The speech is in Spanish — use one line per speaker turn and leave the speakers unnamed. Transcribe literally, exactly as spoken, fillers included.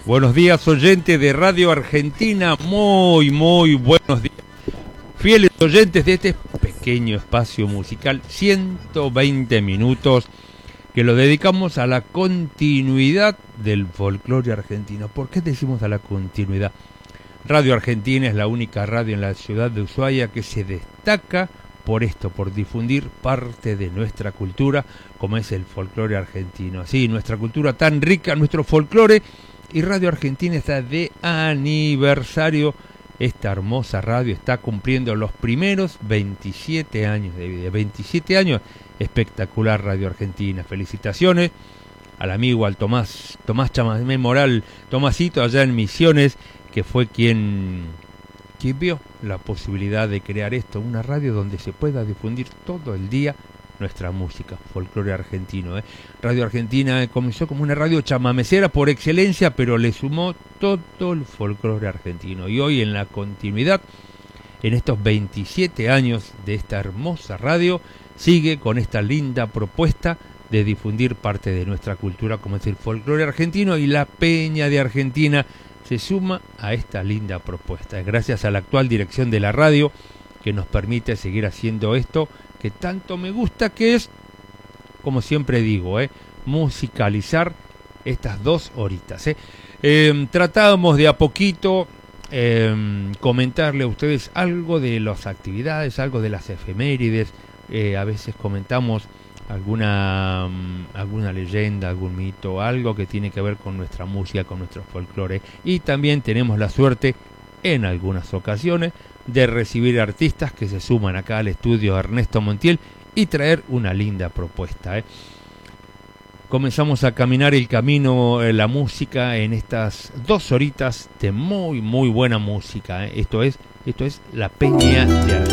Buenos días, oyentes de Radio Argentina, muy, muy buenos días. Fieles oyentes de este pequeño espacio musical, ciento veinte minutos, que lo dedicamos a la continuidad del folclore argentino. ¿Por qué decimos a la continuidad? Radio Argentina es la única radio en la ciudad de Ushuaia que se destaca por esto, por difundir parte de nuestra cultura, como es el folclore argentino. Sí, nuestra cultura tan rica, nuestro folclore, y Radio Argentina está de aniversario. Esta hermosa radio está cumpliendo los primeros veintisiete años de vida. veintisiete años, espectacular Radio Argentina. Felicitaciones al amigo, al Tomás, Tomás Chamamé Moral, Tomasito allá en Misiones, que fue quien, quien vio la posibilidad de crear esto, una radio donde se pueda difundir todo el día nuestra música, folclore argentino. ¿eh? Radio Argentina comenzó como una radio chamamecera por excelencia, pero le sumó todo el folclore argentino. Y hoy, en la continuidad, en estos veintisiete años de esta hermosa radio, sigue con esta linda propuesta de difundir parte de nuestra cultura, como es el folclore argentino, y la Peña de Argentina se suma a esta linda propuesta. Es gracias a la actual dirección de la radio que nos permite seguir haciendo esto que tanto me gusta, que es, como siempre digo, eh, musicalizar estas dos horitas. Eh. Eh, tratábamos de a poquito eh, comentarle a ustedes algo de las actividades, algo de las efemérides. Eh, a veces comentamos alguna alguna leyenda, algún mito, algo que tiene que ver con nuestra música, con nuestro folclore. Y también tenemos la suerte, en algunas ocasiones, de recibir artistas que se suman acá al estudio Ernesto Montiel y traer una linda propuesta. ¿eh? Comenzamos a caminar el camino, eh, la música, en estas dos horitas de muy, muy buena música. ¿eh? Esto es, esto es la Peña de Argentina.